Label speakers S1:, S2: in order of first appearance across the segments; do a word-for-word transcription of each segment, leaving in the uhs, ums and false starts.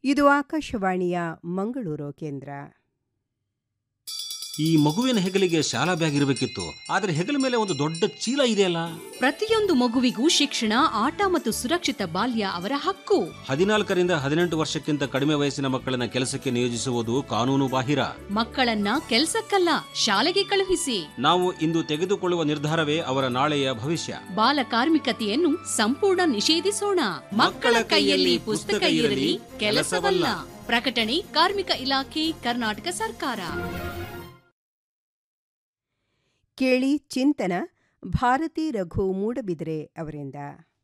S1: ಇದು ಆಕಾಶವಾಣಿಯ ಮಂಗಳೂರು ಕೇಂದ್ರ.
S2: ಈ ಮಗುವಿನ ಹೆಗಲಿಗೆ ಶಾಲಾ ಬ್ಯಾಗ್ ಇರಬೇಕಿತ್ತು, ಆದ್ರೆ ಹೆಗಲ ಮೇಲೆ ಒಂದು ದೊಡ್ಡ ಚೀಲ ಇದೆಯಲ್ಲ.
S3: ಪ್ರತಿಯೊಂದು ಮಗುವಿಗೂ ಶಿಕ್ಷಣ, ಆಟ ಮತ್ತು ಸುರಕ್ಷಿತ ಬಾಲ್ಯ ಅವರ ಹಕ್ಕು.
S2: ಹದಿನಾಲ್ಕರಿಂದ ಹದಿನೆಂಟು ವರ್ಷಕ್ಕಿಂತ ಕಡಿಮೆ ವಯಸ್ಸಿನ ಮಕ್ಕಳನ್ನ ಕೆಲಸಕ್ಕೆ ನಿಯೋಜಿಸುವುದು ಕಾನೂನು ಬಾಹಿರ.
S3: ಮಕ್ಕಳನ್ನ ಕೆಲಸಕ್ಕಲ್ಲ, ಶಾಲೆಗೆ ಕಳುಹಿಸಿ.
S2: ನಾವು ಇಂದು ತೆಗೆದುಕೊಳ್ಳುವ ನಿರ್ಧಾರವೇ ಅವರ ನಾಳೆಯ ಭವಿಷ್ಯ.
S3: ಬಾಲ ಕಾರ್ಮಿಕತೆಯನ್ನು ಸಂಪೂರ್ಣ ನಿಷೇಧಿಸೋಣ. ಮಕ್ಕಳ ಕೈಯಲ್ಲಿ ಪುಸ್ತಕ ಇರಲಿ, ಕೆಲಸವಲ್ಲ. ಪ್ರಕಟಣೆ ಕಾರ್ಮಿಕ ಇಲಾಖೆ, ಕರ್ನಾಟಕ ಸರ್ಕಾರ.
S1: ಕೇಳಿ ಚಿಂತನ, ಭಾರತಿ ರಘು ಮೂಡಬಿದರೆ ಅವರಿಂದ.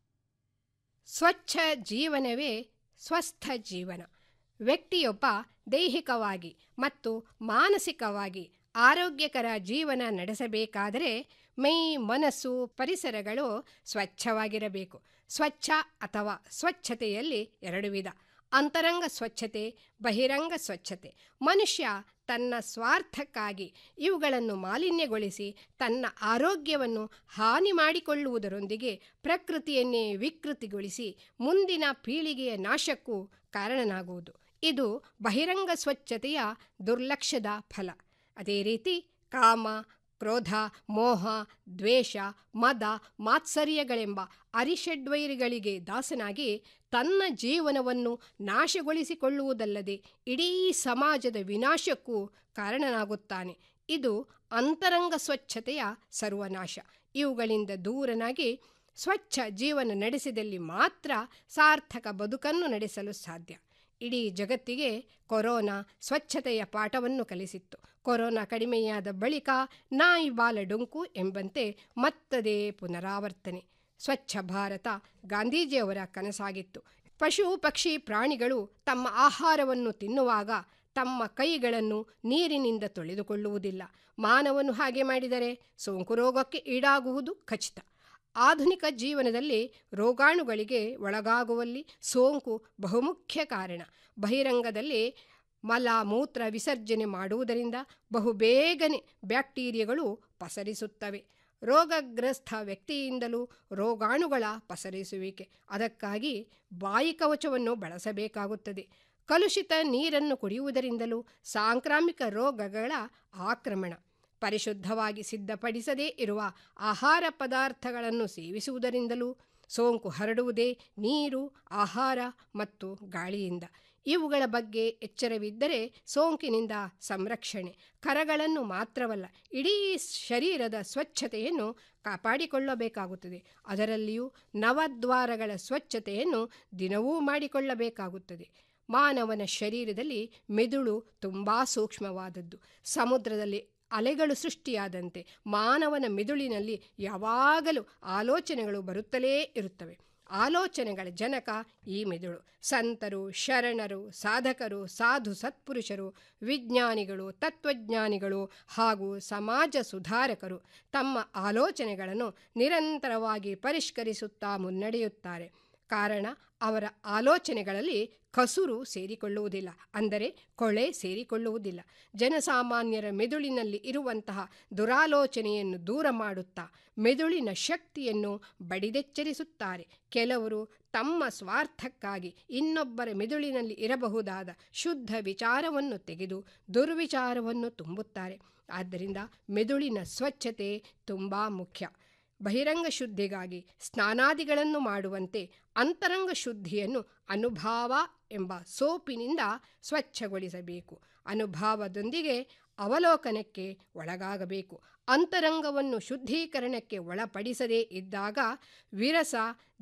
S4: ಸ್ವಚ್ಛ ಜೀವನವೇ ಸ್ವಸ್ಥ ಜೀವನ. ವ್ಯಕ್ತಿಯೊಬ್ಬ ದೈಹಿಕವಾಗಿ ಮತ್ತು ಮಾನಸಿಕವಾಗಿ ಆರೋಗ್ಯಕರ ಜೀವನ ನಡೆಸಬೇಕಾದರೆ ಮೈ, ಮನಸ್ಸು, ಪರಿಸರಗಳು ಸ್ವಚ್ಛವಾಗಿರಬೇಕು. ಸ್ವಚ್ಛ ಅಥವಾ ಸ್ವಚ್ಛತೆಯಲ್ಲಿ ಎರಡು ವಿಧ: ಅಂತರಂಗ ಸ್ವಚ್ಛತೆ, ಬಹಿರಂಗ ಸ್ವಚ್ಛತೆ. ಮನುಷ್ಯ ತನ್ನ ಸ್ವಾರ್ಥಕ್ಕಾಗಿ ಇವುಗಳನ್ನು ಮಾಲಿನ್ಯಗೊಳಿಸಿ ತನ್ನ ಆರೋಗ್ಯವನ್ನು ಹಾನಿ ಮಾಡಿಕೊಳ್ಳುವುದರೊಂದಿಗೆ ಪ್ರಕೃತಿಯನ್ನೇ ವಿಕೃತಿಗೊಳಿಸಿ ಮುಂದಿನ ಪೀಳಿಗೆಯ ನಾಶಕ್ಕೂ ಕಾರಣನಾಗುವುದು. ಇದು ಬಹಿರಂಗ ಸ್ವಚ್ಛತೆಯ ದುರ್ಲಕ್ಷ್ಯದ ಫಲ. ಅದೇ ರೀತಿ ಕಾಮ, ಕ್ರೋಧ, ಮೋಹ, ದ್ವೇಷ, ಮದ, ಮಾತ್ಸರ್ಯಗಳೆಂಬ ಅರಿಷಡ್ವೈರಿಗಳಿಗೆ ದಾಸನಾಗಿ ತನ್ನ ಜೀವನವನ್ನು ನಾಶಗೊಳಿಸಿಕೊಳ್ಳುವುದಲ್ಲದೆ ಇಡೀ ಸಮಾಜದ ವಿನಾಶಕ್ಕೂ ಕಾರಣನಾಗುತ್ತಾನೆ. ಇದು ಅಂತರಂಗ ಸ್ವಚ್ಛತೆಯ ಸರ್ವನಾಶ. ಇವುಗಳಿಂದ ದೂರನಾಗಿ ಸ್ವಚ್ಛ ಜೀವನ ನಡೆಸಿದಲ್ಲಿ ಮಾತ್ರ ಸಾರ್ಥಕ ಬದುಕನ್ನು ನಡೆಸಲು ಸಾಧ್ಯ. ಇಡೀ ಜಗತ್ತಿಗೆ ಕೊರೋನಾ ಸ್ವಚ್ಛತೆಯ ಪಾಠವನ್ನು ಕಲಿಸಿತ್ತು. ಕೊರೋನಾ ಕಡಿಮೆಯಾದ ಬಳಿಕ ನಾಯಿ ಬಾಲ ಡೊಂಕು ಎಂಬಂತೆ ಮತ್ತದೇ ಪುನರಾವರ್ತನೆ. ಸ್ವಚ್ಛ ಭಾರತ ಗಾಂಧೀಜಿಯವರ ಕನಸಾಗಿತ್ತು. ಪಶು ಪಕ್ಷಿ ಪ್ರಾಣಿಗಳು ತಮ್ಮ ಆಹಾರವನ್ನು ತಿನ್ನುವಾಗ ತಮ್ಮ ಕೈಗಳನ್ನು ನೀರಿನಿಂದ ತೊಳೆದುಕೊಳ್ಳುವುದಿಲ್ಲ. ಮಾನವನು ಹಾಗೆ ಮಾಡಿದರೆ ಸೋಂಕು ರೋಗಕ್ಕೆ ಈಡಾಗುವುದು ಖಚಿತ. ಆಧುನಿಕ ಜೀವನದಲ್ಲಿ ರೋಗಾಣುಗಳಿಗೆ ಒಳಗಾಗುವಲ್ಲಿ ಸೋಂಕು ಬಹುಮುಖ್ಯ ಕಾರಣ. ಬಹಿರಂಗದಲ್ಲಿ ಮಲ ಮೂತ್ರ ವಿಸರ್ಜನೆ ಮಾಡುವುದರಿಂದ ಬಹುಬೇಗನೆ ಬ್ಯಾಕ್ಟೀರಿಯಾಗಳು ಪಸರಿಸುತ್ತವೆ. ರೋಗಗ್ರಸ್ತ ವ್ಯಕ್ತಿಯಿಂದಲೂ ರೋಗಾಣುಗಳ ಪಸರಿಸುವಿಕೆ. ಅದಕ್ಕಾಗಿ ಬಾಯಿ ಕವಚವನ್ನು ಬಳಸಬೇಕಾಗುತ್ತದೆ. ಕಲುಷಿತ ನೀರನ್ನು ಕುಡಿಯುವುದರಿಂದಲೂ ಸಾಂಕ್ರಾಮಿಕ ರೋಗಗಳ ಆಕ್ರಮಣ. ಪರಿಶುದ್ಧವಾಗಿ ಸಿದ್ಧಪಡಿಸದೇ ಇರುವ ಆಹಾರ ಪದಾರ್ಥಗಳನ್ನು ಸೇವಿಸುವುದರಿಂದಲೂ ಸೋಂಕು ಹರಡುವುದೇ ನೀರು, ಆಹಾರ ಮತ್ತು ಗಾಳಿಯಿಂದ. ಇವುಗಳ ಬಗ್ಗೆ ಎಚ್ಚರವಿದ್ದರೆ ಸೋಂಕಿನಿಂದ ಸಂರಕ್ಷಣೆ. ಕರಗಳನ್ನು ಮಾತ್ರವಲ್ಲ, ಇಡೀ ಶರೀರದ ಸ್ವಚ್ಛತೆಯನ್ನು ಕಾಪಾಡಿಕೊಳ್ಳಬೇಕಾಗುತ್ತದೆ. ಅದರಲ್ಲಿಯೂ ನವದ್ವಾರಗಳ ಸ್ವಚ್ಛತೆಯನ್ನು ದಿನವೂ ಮಾಡಿಕೊಳ್ಳಬೇಕಾಗುತ್ತದೆ. ಮಾನವನ ಶರೀರದಲ್ಲಿ ಮೆದುಳು ತುಂಬ ಸೂಕ್ಷ್ಮವಾದದ್ದು. ಸಮುದ್ರದಲ್ಲಿ ಅಲೆಗಳು ಸೃಷ್ಟಿಯಾದಂತೆ ಮಾನವನ ಮೆದುಳಿನಲ್ಲಿ ಯಾವಾಗಲೂ ಆಲೋಚನೆಗಳು ಬರುತ್ತಲೇ ಇರುತ್ತವೆ. ಆಲೋಚನೆಗಳ ಜನಕ ಈ ಮೆದುಳು. ಸಂತರು, ಶರಣರು, ಸಾಧಕರು, ಸಾಧು ಸತ್ಪುರುಷರು, ವಿಜ್ಞಾನಿಗಳು, ತತ್ವಜ್ಞಾನಿಗಳು ಹಾಗೂ ಸಮಾಜ ಸುಧಾರಕರು ತಮ್ಮ ಆಲೋಚನೆಗಳನ್ನು ನಿರಂತರವಾಗಿ ಪರಿಷ್ಕರಿಸುತ್ತಾ ಮುನ್ನಡೆಯುತ್ತಾರೆ. ಕಾರಣ, ಅವರ ಆಲೋಚನೆಗಳಲ್ಲಿ ಕಸುರು ಸೇರಿಕೊಳ್ಳುವುದಿಲ್ಲ, ಅಂದರೆ ಕೊಳೆ ಸೇರಿಕೊಳ್ಳುವುದಿಲ್ಲ. ಜನಸಾಮಾನ್ಯರ ಮೆದುಳಿನಲ್ಲಿ ಇರುವಂತಹ ದುರಾಲೋಚನೆಯನ್ನು ದೂರ ಮಾಡುತ್ತಾ ಮೆದುಳಿನ ಶಕ್ತಿಯನ್ನು ಬಡಿದೆಚ್ಚರಿಸುತ್ತಾರೆ. ಕೆಲವರು ತಮ್ಮ ಸ್ವಾರ್ಥಕ್ಕಾಗಿ ಇನ್ನೊಬ್ಬರ ಮೆದುಳಿನಲ್ಲಿ ಇರಬಹುದಾದ ಶುದ್ಧ ವಿಚಾರವನ್ನು ತೆಗೆದು ದುರ್ವಿಚಾರವನ್ನು ತುಂಬುತ್ತಾರೆ. ಆದ್ದರಿಂದ ಮೆದುಳಿನ ಸ್ವಚ್ಛತೆ ತುಂಬ ಮುಖ್ಯ. ಬಹಿರಂಗ ಶುದ್ಧಿಗಾಗಿ ಸ್ನಾನಾದಿಗಳನ್ನು ಮಾಡುವಂತೆ ಅಂತರಂಗ ಶುದ್ಧಿಯನ್ನು ಅನುಭಾವ ಎಂಬ ಸೋಪಿನಿಂದ ಸ್ವಚ್ಛಗೊಳಿಸಬೇಕು. ಅನುಭಾವದೊಂದಿಗೆ ಅವಲೋಕನಕ್ಕೆ ಒಳಗಾಗಬೇಕು. ಅಂತರಂಗವನ್ನು ಶುದ್ಧೀಕರಣಕ್ಕೆ ಒಳಪಡಿಸದೇ ಇದ್ದಾಗ ವಿರಸ